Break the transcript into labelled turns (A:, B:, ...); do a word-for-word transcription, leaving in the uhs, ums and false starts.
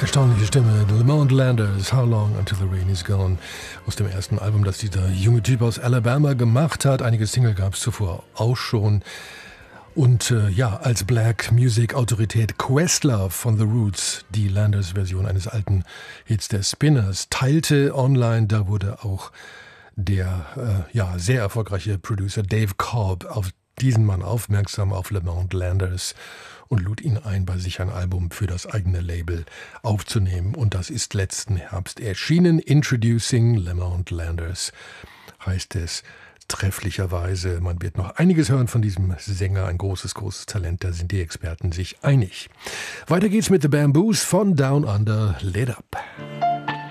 A: Erstaunliche Stimme, Lamont Landers, How Long Until the Rain Is Gone, aus dem ersten Album, das dieser junge Typ aus Alabama gemacht hat. Einige Single gab es zuvor auch schon. Und äh, ja, als Black Music Autorität Questlove von The Roots die Landers-Version eines alten Hits der Spinners teilte online. Da wurde auch der äh, ja, sehr erfolgreiche Producer Dave Cobb auf diesen Mann aufmerksam, auf Lamont Landers, und lud ihn ein, bei sich ein Album für das eigene Label aufzunehmen. Und das ist letzten Herbst erschienen. Introducing Lamont Landers heißt es trefflicherweise. Man wird noch einiges hören von diesem Sänger. Ein großes, großes Talent. Da sind die Experten sich einig. Weiter geht's mit The Bamboos von Down Under, Lit Up.